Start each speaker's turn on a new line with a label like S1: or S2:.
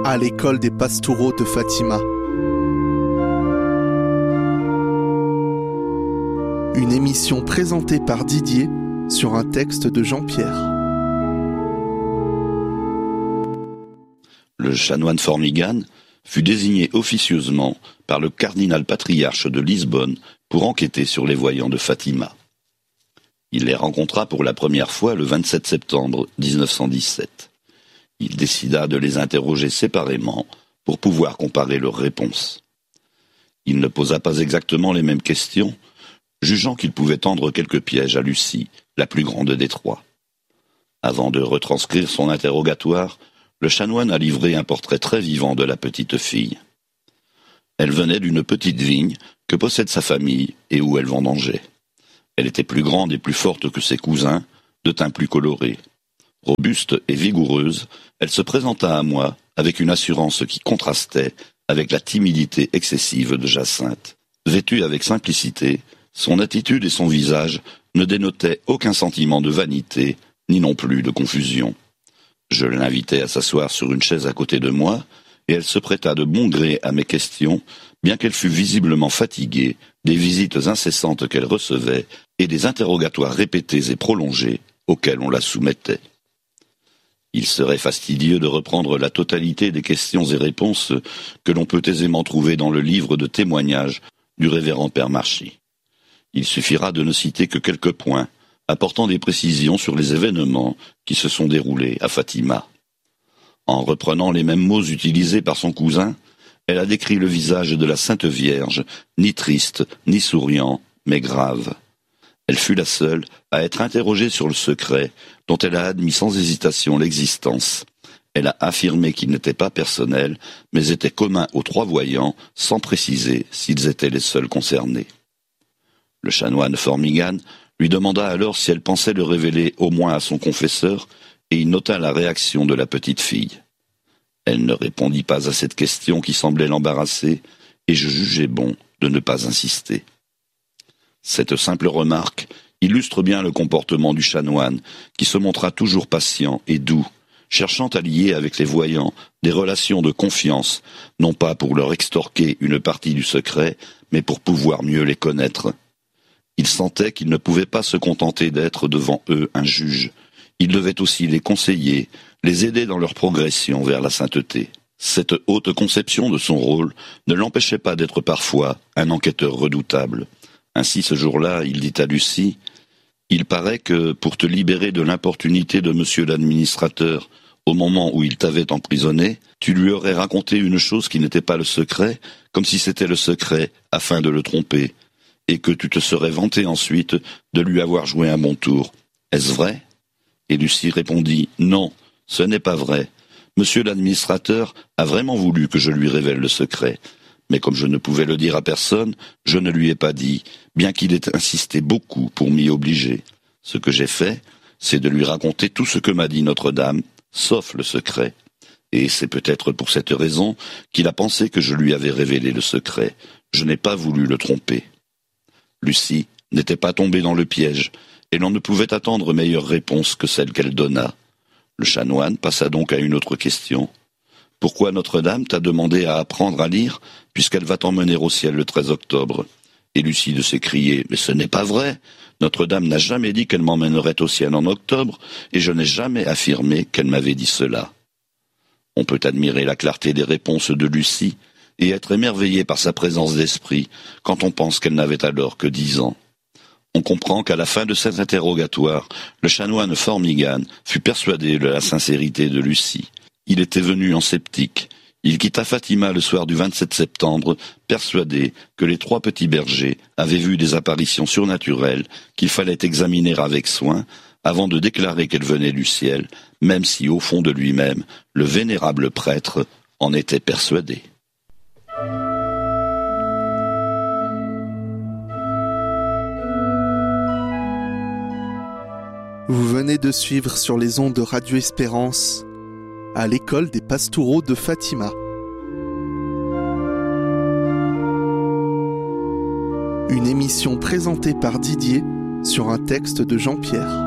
S1: à l'école des Pastoureaux de Fatima. Une émission présentée par Didier sur un texte de Jean-Pierre.
S2: Le chanoine Formigan fut désigné officieusement par le cardinal patriarche de Lisbonne pour enquêter sur les voyants de Fatima. Il les rencontra pour la première fois le 27 septembre 1917. Il décida de les interroger séparément pour pouvoir comparer leurs réponses. Il ne posa pas exactement les mêmes questions, jugeant qu'il pouvait tendre quelques pièges à Lucie, la plus grande des trois. Avant de retranscrire son interrogatoire, le chanoine a livré un portrait très vivant de la petite fille. Elle venait d'une petite vigne que possède sa famille et où elle vendangeait. Elle était plus grande et plus forte que ses cousins, de teint plus coloré. Robuste et vigoureuse, elle se présenta à moi avec une assurance qui contrastait avec la timidité excessive de Jacinthe. Vêtue avec simplicité, son attitude et son visage ne dénotaient aucun sentiment de vanité, ni non plus de confusion. Je l'invitai à s'asseoir sur une chaise à côté de moi, et elle se prêta de bon gré à mes questions, bien qu'elle fût visiblement fatiguée des visites incessantes qu'elle recevait et des interrogatoires répétés et prolongés auxquels on la soumettait. Il serait fastidieux de reprendre la totalité des questions et réponses que l'on peut aisément trouver dans le livre de témoignages du révérend Père Marchis. Il suffira de ne citer que quelques points, apportant des précisions sur les événements qui se sont déroulés à Fatima. En reprenant les mêmes mots utilisés par son cousin, elle a décrit le visage de la Sainte Vierge, ni triste, ni souriant, mais grave. Elle fut la seule à être interrogée sur le secret, dont elle a admis sans hésitation l'existence. Elle a affirmé qu'il n'était pas personnel, mais était commun aux trois voyants, sans préciser s'ils étaient les seuls concernés. Le chanoine Formigan lui demanda alors si elle pensait le révéler au moins à son confesseur, et il nota la réaction de la petite fille. Elle ne répondit pas à cette question qui semblait l'embarrasser, et je jugeai bon de ne pas insister. Cette simple remarque illustre bien le comportement du chanoine, qui se montra toujours patient et doux, cherchant à lier avec les voyants des relations de confiance, non pas pour leur extorquer une partie du secret, mais pour pouvoir mieux les connaître. Il sentait qu'il ne pouvait pas se contenter d'être devant eux un juge. Il devait aussi les conseiller, les aider dans leur progression vers la sainteté. Cette haute conception de son rôle ne l'empêchait pas d'être parfois un enquêteur redoutable. Ainsi, ce jour-là, il dit à Lucie « Il paraît que, pour te libérer de l'importunité de monsieur l'administrateur, au moment où il t'avait emprisonné, tu lui aurais raconté une chose qui n'était pas le secret, comme si c'était le secret, afin de le tromper, et que tu te serais vanté ensuite de lui avoir joué un bon tour. Est-ce vrai ?» Et Lucie répondit « Non, ce n'est pas vrai. Monsieur l'administrateur a vraiment voulu que je lui révèle le secret. Mais comme je ne pouvais le dire à personne, je ne lui ai pas dit, bien qu'il ait insisté beaucoup pour m'y obliger. Ce que j'ai fait, c'est de lui raconter tout ce que m'a dit Notre-Dame, sauf le secret. Et c'est peut-être pour cette raison qu'il a pensé que je lui avais révélé le secret. Je n'ai pas voulu le tromper. » Lucie n'était pas tombée dans le piège, et l'on ne pouvait attendre meilleure réponse que celle qu'elle donna. Le chanoine passa donc à une autre question. « Pourquoi Notre-Dame t'a demandé à apprendre à lire, puisqu'elle va t'emmener au ciel le 13 octobre ?» Et Lucie de s'écrier « Mais ce n'est pas vrai. Notre-Dame n'a jamais dit qu'elle m'emmènerait au ciel en octobre, et je n'ai jamais affirmé qu'elle m'avait dit cela. » On peut admirer la clarté des réponses de Lucie, et être émerveillé par sa présence d'esprit, quand on pense qu'elle n'avait alors que 10 ans. On comprend qu'à la fin de cet interrogatoire, le chanoine Formigan fut persuadé de la sincérité de Lucie. Il était venu en sceptique. Il quitta Fatima le soir du 27 septembre, persuadé que les 3 petits bergers avaient vu des apparitions surnaturelles qu'il fallait examiner avec soin avant de déclarer qu'elles venaient du ciel, même si au fond de lui-même, le vénérable prêtre en était persuadé.
S1: Vous venez de suivre sur les ondes de Radio Espérance à l'école des Pastoureaux de Fatima. Une émission présentée par Didier sur un texte de Jean-Pierre.